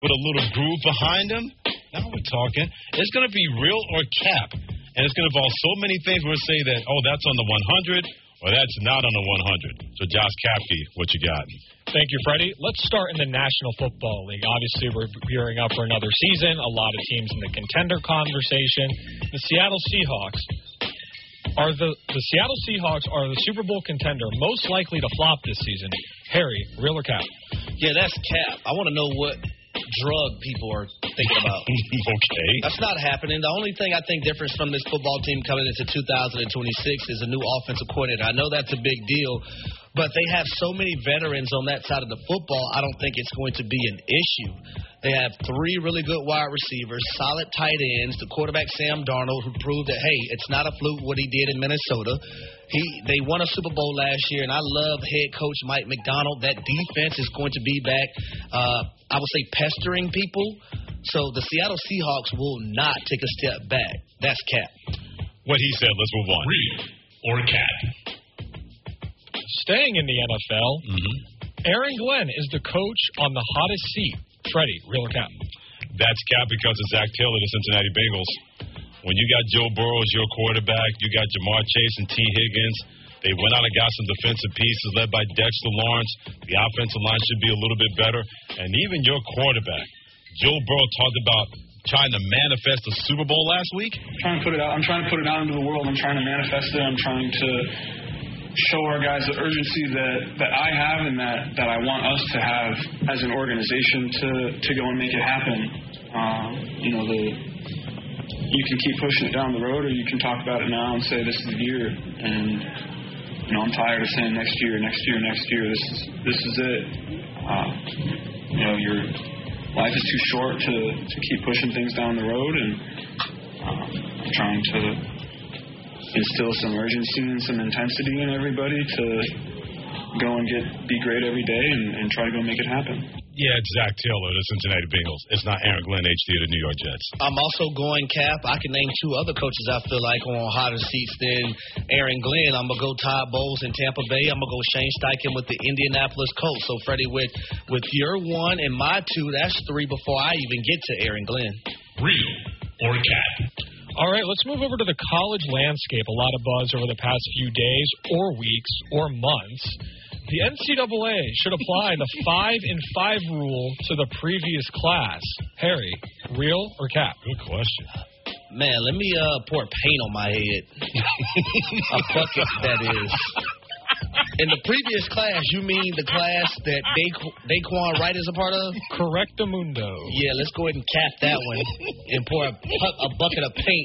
with a little groove behind him. Now we're talking. It's going to be real or cap. And it's going to involve so many things. We'll say that, that's on the 100 or that's not on the 100. So, Josh Kapke, what you got? Thank you, Freddie. Let's start in the National Football League. Obviously, we're gearing up for another season. A lot of teams in the contender conversation. The Seattle Seahawks are the Super Bowl contender most likely to flop this season. Harry, real or cap? Yeah, that's cap. I want to know what drug people are thinking about. Okay. That's not happening. The only thing I think different from this football team coming into 2026 is a new offensive coordinator. I know that's a big deal, but they have so many veterans on that side of the football, I don't think it's going to be an issue. They have 3 really good wide receivers, solid tight ends, the quarterback Sam Darnold, who proved that, hey, it's not a fluke what he did in Minnesota. They won a Super Bowl last year, and I love head coach Mike McDonald. That defense is going to be back, I would say, pestering people. So the Seattle Seahawks will not take a step back. That's cap. What he said, let's move on. Real or cap? Staying in the NFL, Aaron Glenn is the coach on the hottest seat. Freddie, real or cap? That's cap because of Zach Taylor, the Cincinnati Bengals. When you got Joe Burrow as your quarterback, you got Jamar Chase and T. Higgins. They went out and got some defensive pieces led by Dexter Lawrence. The offensive line should be a little bit better. And even your quarterback, Joe Burrow, talked about trying to manifest the Super Bowl last week. I'm trying to put it out into the world. I'm trying to manifest it. I'm trying to show our guys the urgency that I have and that I want us to have as an organization to go and make it happen. You can keep pushing it down the road, or you can talk about it now and say this is the year. And I'm tired of saying next year. This is it. Your life is too short to keep pushing things down the road, and I'm trying to instill some urgency and some intensity in everybody to go and be great every day and try to go make it happen. Yeah, it's Zach Taylor, the Cincinnati Bengals. It's not Aaron Glenn, HD, of the New York Jets. I'm also going cap. I can name 2 other coaches I feel like are on hotter seats than Aaron Glenn. I'm going to go Todd Bowles in Tampa Bay. I'm going to go Shane Steichen with the Indianapolis Colts. So, Freddie, with your 1 and my 2, that's 3 before I even get to Aaron Glenn. Real or cap? All right, let's move over to the college landscape. A lot of buzz over the past few days or weeks or months. The NCAA should apply the 5-and-5 rule to the previous class. Harry, real or cap? Good question. Man, let me pour paint on my head. A bucket, that is. In the previous class, you mean the class that Daquan Wright is a part of? Correctamundo. Yeah, let's go ahead and cap that one and pour a bucket of paint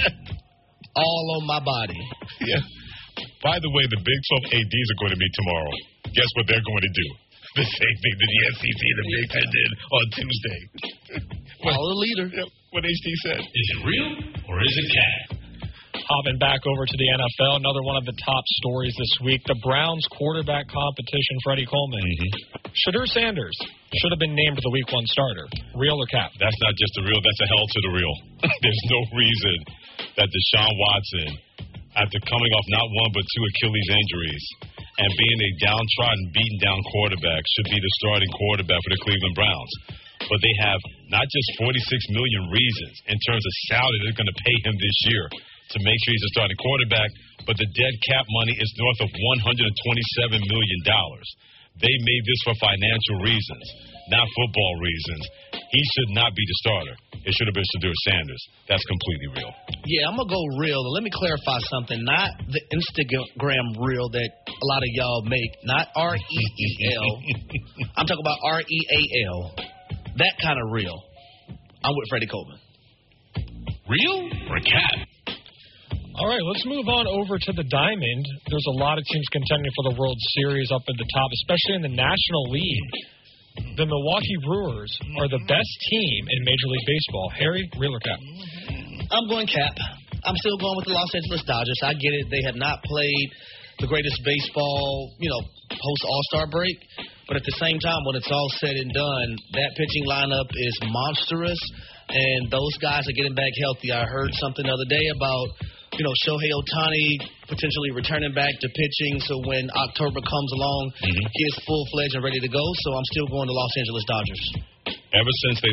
all on my body. Yeah. By the way, the Big 12 ADs are going to meet tomorrow. Guess what they're going to do? The same thing that the SEC and the Big Ten did on Tuesday. Follow the leader. Yep, what HD said. Is it real or is it cap? Hopping back over to the NFL, another one of the top stories this week, the Browns quarterback competition, Freddie Coleman. Shedeur Sanders should have been named the Week 1 starter. Real or cap? That's not just a real, that's a hell to the real. There's no reason that Deshaun Watson, after coming off not 1 but 2 Achilles injuries and being a downtrodden, beaten down quarterback, should be the starting quarterback for the Cleveland Browns. But they have not just 46 million reasons in terms of salary they're going to pay him this year to make sure he's a starting quarterback, but the dead cap money is north of $127 million. They made this for financial reasons, not football reasons. He should not be the starter. It should have been Shedeur Sanders. That's completely real. Yeah, I'm going to go real. Let me clarify something. Not the Instagram reel that a lot of y'all make. Not R-E-E-L. I'm talking about R-E-A-L. That kind of real. I'm with Freddie Coleman. Real or cap? All right, let's move on over to the Diamond. There's a lot of teams contending for the World Series up at the top, especially in the National League. The Milwaukee Brewers are the best team in Major League Baseball. Harry, real or cap? I'm going cap. I'm still going with the Los Angeles Dodgers. I get it. They have not played the greatest baseball, post-All-Star break. But at the same time, when it's all said and done, that pitching lineup is monstrous, and those guys are getting back healthy. I heard something the other day about Shohei Ohtani potentially returning back to pitching, so when October comes along, he is full-fledged and ready to go. So I'm still going to Los Angeles Dodgers. Ever since they